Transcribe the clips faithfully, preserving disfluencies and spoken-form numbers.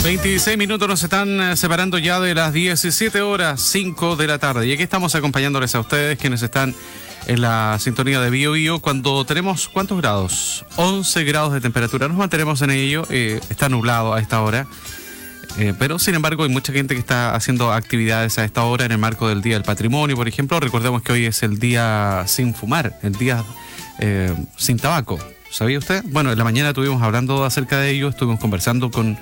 veintiséis minutos nos están separando ya de las diecisiete horas, cinco de la tarde. Y aquí estamos acompañándoles a ustedes, quienes están en la sintonía de Bio Bio, cuando tenemos, ¿cuántos grados? once grados de temperatura. Nos mantenemos en ello. Eh, está nublado a esta hora. Eh, pero, sin embargo, hay mucha gente que está haciendo actividades a esta hora en el marco del Día del Patrimonio, por ejemplo. Recordemos que hoy es el día sin fumar, el día eh, sin tabaco. ¿Sabía usted? Bueno, en la mañana estuvimos hablando acerca de ello, estuvimos conversando con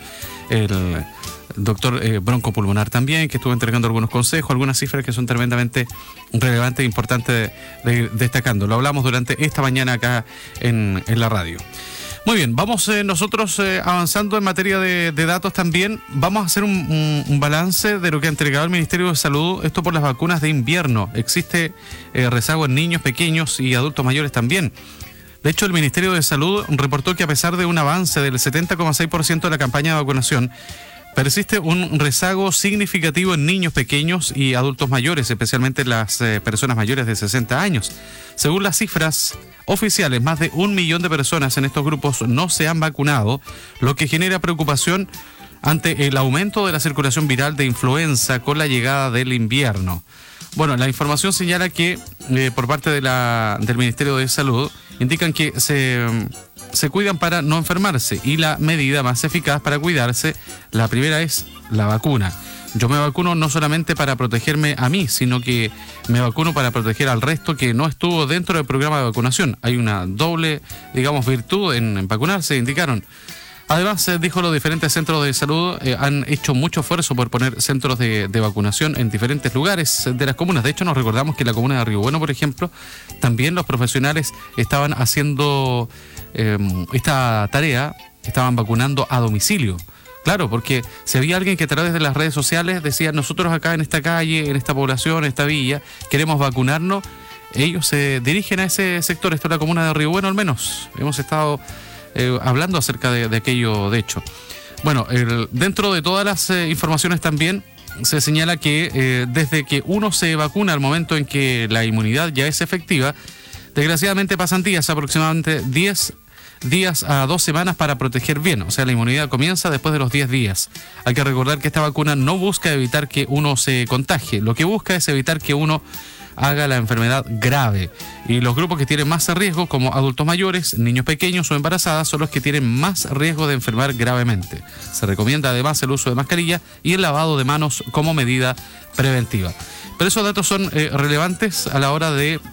el doctor eh, broncopulmonar también, que estuvo entregando algunos consejos, algunas cifras que son tremendamente relevantes e importantes de, de, destacando. Lo hablamos durante esta mañana acá en, en la radio. Muy bien, vamos eh, nosotros eh, avanzando en materia de, de datos también. Vamos a hacer un, un, un balance de lo que ha entregado el Ministerio de Salud, esto por las vacunas de invierno. Existe eh, rezago en niños pequeños y adultos mayores también. De hecho, el Ministerio de Salud reportó que a pesar de un avance del setenta coma seis por ciento de la campaña de vacunación, persiste un rezago significativo en niños pequeños y adultos mayores, especialmente las eh, personas mayores de sesenta años. Según las cifras oficiales, más de un millón de personas en estos grupos no se han vacunado, lo que genera preocupación ante el aumento de la circulación viral de influenza con la llegada del invierno. Bueno, la información señala que eh, por parte de la, del Ministerio de Salud indican que se, se cuidan para no enfermarse, y la medida más eficaz para cuidarse, la primera es la vacuna. Yo me vacuno no solamente para protegerme a mí, sino que me vacuno para proteger al resto que no estuvo dentro del programa de vacunación. Hay una doble, digamos, virtud en, en vacunarse, indicaron. Además, eh, dijo, los diferentes centros de salud eh, han hecho mucho esfuerzo por poner centros de, de vacunación en diferentes lugares de las comunas. De hecho, nos recordamos que en la comuna de Río Bueno, por ejemplo, también los profesionales estaban haciendo eh, esta tarea, estaban vacunando a domicilio. Claro, porque si había alguien que a través de las redes sociales decía, nosotros acá en esta calle, en esta población, en esta villa, queremos vacunarnos, ellos se dirigen a ese sector. Esto es la comuna de Río Bueno, al menos. Hemos estado Eh, hablando acerca de, de aquello, de hecho. Bueno, el, dentro de todas las eh, informaciones también se señala que eh, desde que uno se vacuna al momento en que la inmunidad ya es efectiva, desgraciadamente pasan días, aproximadamente diez días a dos semanas para proteger bien. O sea, la inmunidad comienza después de los diez días. Hay que recordar que esta vacuna no busca evitar que uno se contagie, lo que busca es evitar que uno haga la enfermedad grave. Y los grupos que tienen más riesgo, como adultos mayores, niños pequeños o embarazadas, son los que tienen más riesgo de enfermar gravemente. Se recomienda además el uso de mascarilla y el lavado de manos como medida preventiva. Pero esos datos son eh, relevantes a la hora de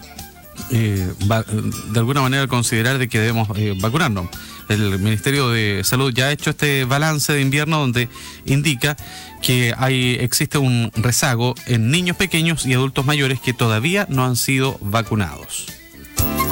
eh, va, de alguna manera considerar de que debemos eh, vacunarnos. El Ministerio de Salud ya ha hecho este balance de invierno donde indica que hay, existe un rezago en niños pequeños y adultos mayores que todavía no han sido vacunados.